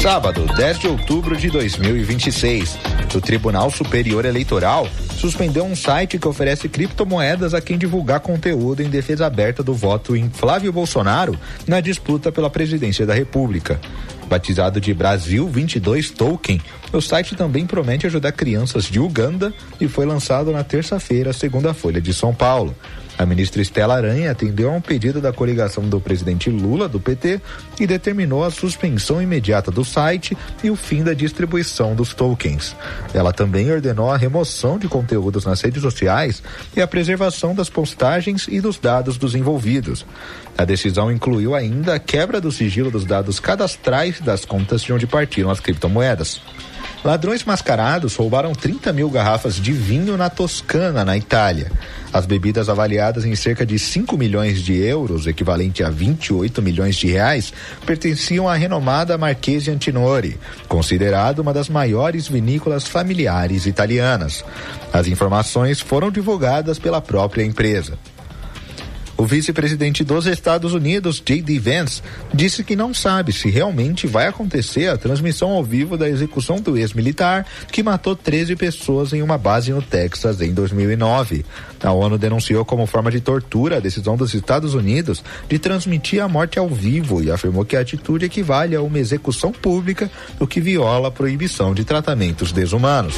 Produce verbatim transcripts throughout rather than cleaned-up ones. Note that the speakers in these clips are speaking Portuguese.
Sábado, dez de outubro de dois mil e vinte e seis, o Tribunal Superior Eleitoral suspendeu um site que oferece criptomoedas a quem divulgar conteúdo em defesa aberta do voto em Flávio Bolsonaro na disputa pela presidência da República. Batizado de Brasil vinte e dois Token, o site também promete ajudar crianças de Uganda e foi lançado na terça-feira, segundo a Folha de São Paulo. A ministra Estela Aranha atendeu a um pedido da coligação do presidente Lula, do P T, e determinou a suspensão imediata do site e o fim da distribuição dos tokens. Ela também ordenou a remoção de conteúdos nas redes sociais e a preservação das postagens e dos dados dos envolvidos. A decisão incluiu ainda a quebra do sigilo dos dados cadastrais das contas de onde partiram as criptomoedas. Ladrões mascarados roubaram trinta mil garrafas de vinho na Toscana, na Itália. As bebidas, avaliadas em cerca de cinco milhões de euros, equivalente a vinte e oito milhões de reais, pertenciam à renomada Marchesi Antinori, considerada uma das maiores vinícolas familiares italianas. As informações foram divulgadas pela própria empresa. O vice-presidente dos Estados Unidos, J D Vance, disse que não sabe se realmente vai acontecer a transmissão ao vivo da execução do ex-militar que matou treze pessoas em uma base no Texas em dois mil e nove. A ONU denunciou como forma de tortura a decisão dos Estados Unidos de transmitir a morte ao vivo e afirmou que a atitude equivale a uma execução pública, o que viola a proibição de tratamentos desumanos.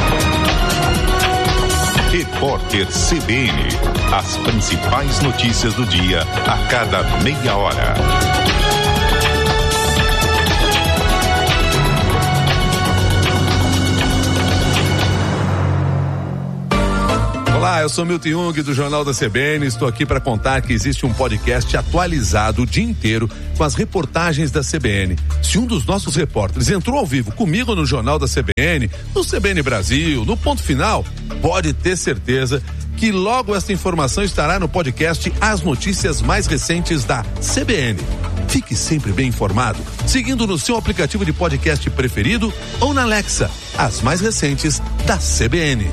Repórter C B N. As principais notícias do dia a cada meia hora. Olá, eu sou Milton Jung do Jornal da C B N. Estou aqui para contar que existe um podcast atualizado o dia inteiro com as reportagens da C B N. Se um dos nossos repórteres entrou ao vivo comigo no Jornal da C B N, no C B N Brasil, no Ponto Final, pode ter certeza que logo esta informação estará no podcast As Notícias Mais Recentes da C B N. Fique sempre bem informado, seguindo no seu aplicativo de podcast preferido ou na Alexa, as mais recentes da C B N.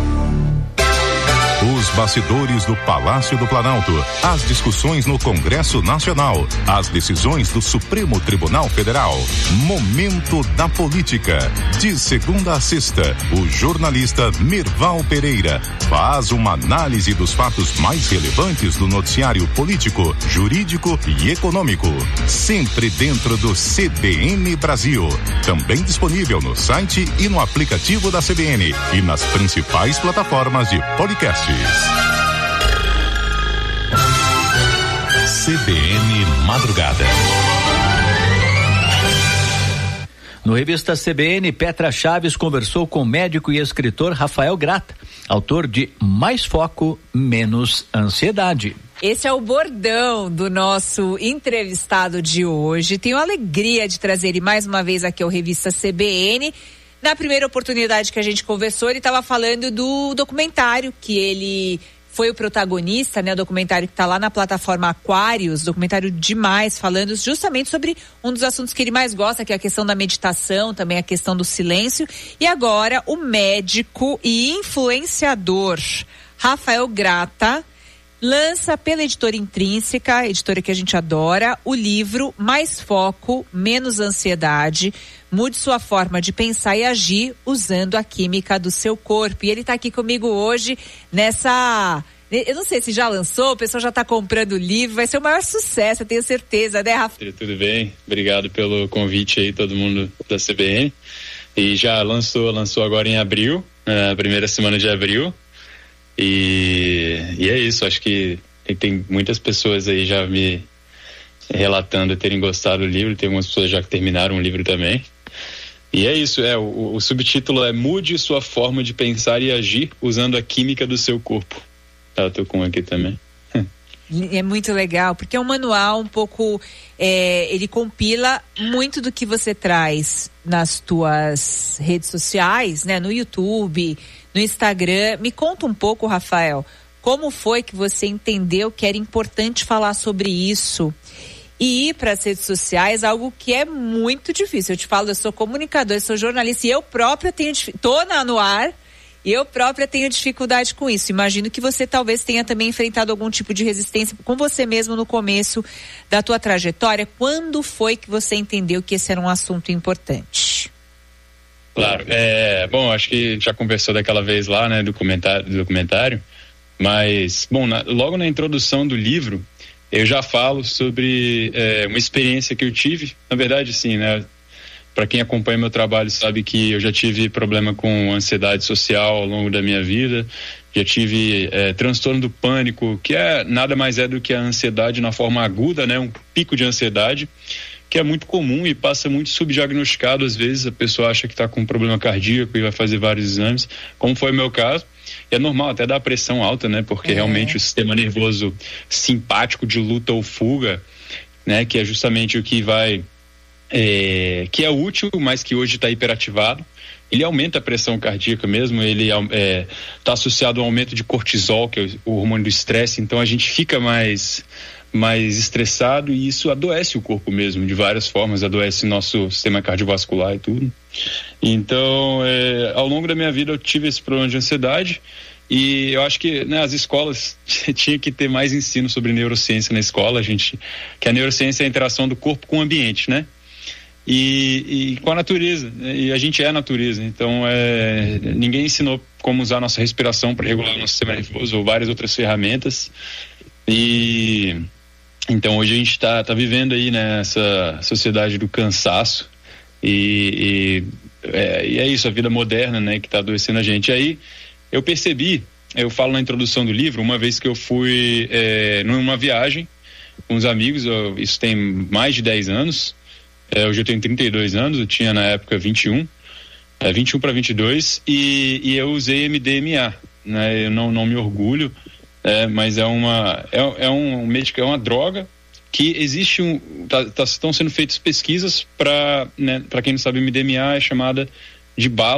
Os bastidores do Palácio do Planalto, as discussões no Congresso Nacional, as decisões do Supremo Tribunal Federal. Momento da Política. De segunda a sexta, o jornalista Mirval Pereira faz uma análise dos fatos mais relevantes do noticiário político, jurídico e econômico. Sempre dentro do C B N Brasil. Também disponível no site e no aplicativo da C B N e nas principais plataformas de podcast. C B N Madrugada. No Revista C B N, Petra Chaves conversou com o médico e escritor Rafael Grata, autor de Mais Foco, Menos Ansiedade. Esse é o bordão do nosso entrevistado de hoje. Tenho a alegria de trazer ele mais uma vez aqui ao Revista C B N. Na primeira oportunidade que a gente conversou, ele estava falando do documentário que ele foi o protagonista, né? O documentário que está lá na plataforma Aquarius, documentário demais, falando justamente sobre um dos assuntos que ele mais gosta, que é a questão da meditação, também a questão do silêncio. E agora, o médico e influenciador Rafael Grata lança pela editora Intrínseca, editora que a gente adora, o livro Mais Foco, Menos Ansiedade. Mude sua forma de pensar e agir usando a química do seu corpo. E ele está aqui comigo hoje nessa... Eu não sei se já lançou, o pessoal já está comprando o livro, vai ser o maior sucesso, eu tenho certeza, né, Rafa? Tudo bem, obrigado pelo convite aí, todo mundo da C B N. E já lançou, lançou agora em abril, na primeira semana de abril. E, e é isso, acho que tem, tem muitas pessoas aí já me relatando terem gostado do livro, tem algumas pessoas já que terminaram o livro também. E é isso, é, o, o subtítulo é Mude sua forma de pensar e agir usando a química do seu corpo. Tá, eu tô com aqui também. É muito legal, porque é um manual um pouco, é, ele compila muito do que você traz nas tuas redes sociais, né, no YouTube, no Instagram. Me conta um pouco, Rafael, como foi que você entendeu que era importante falar sobre isso e ir para as redes sociais, algo que é muito difícil. Eu te falo, eu sou comunicador, eu sou jornalista e eu própria tenho, tô na, no ar Eu própria tenho dificuldade com isso. Imagino que você talvez tenha também enfrentado algum tipo de resistência com você mesmo no começo da tua trajetória. Quando foi que você entendeu que esse era um assunto importante? Claro, é, bom, acho que já conversou daquela vez lá, né, do comentário, do documentário, mas, bom, na, logo na introdução do livro, eu já falo sobre é, uma experiência que eu tive, na verdade, sim, né, para quem acompanha meu trabalho sabe que eu já tive problema com ansiedade social ao longo da minha vida, já tive é, transtorno do pânico, que é nada mais é do que a ansiedade na forma aguda, né, um pico de ansiedade, que é muito comum e passa muito subdiagnosticado. Às vezes a pessoa acha que está com um problema cardíaco e vai fazer vários exames, como foi o meu caso. E é normal até dar pressão alta, né, porque é. realmente o sistema nervoso simpático de luta ou fuga, né, que é justamente o que vai... É, que é útil, mas que hoje está hiperativado. Ele aumenta a pressão cardíaca mesmo, ele está é, associado ao aumento de cortisol, que é o hormônio do estresse, então a gente fica mais, mais estressado e isso adoece o corpo mesmo, de várias formas, adoece nosso sistema cardiovascular e tudo. Então, é, ao longo da minha vida eu tive esse problema de ansiedade e eu acho que, né, as escolas tinha que ter mais ensino sobre neurociência na escola, a gente, que a neurociência é a interação do corpo com o ambiente, né? E, e com a natureza, e a gente é a natureza, então é, ninguém ensinou como usar a nossa respiração para regular o nosso sistema nervoso ou várias outras ferramentas, e então hoje a gente está tá vivendo aí nessa sociedade do cansaço e, e, é, e é isso, a vida moderna, né, que está adoecendo a gente. E aí eu percebi, eu falo na introdução do livro, uma vez que eu fui é, numa viagem com os amigos, eu, isso tem mais de dez anos. É, hoje eu tenho trinta e dois anos, eu tinha na época vinte e um, é, vinte e um para vinte e dois, e, e eu usei M D M A, né? Eu não, não me orgulho, é, mas é uma, é, é um médico, é uma droga que existe um, tá, tá, estão sendo feitas pesquisas para, né, para quem não sabe, M D M A é chamada de bala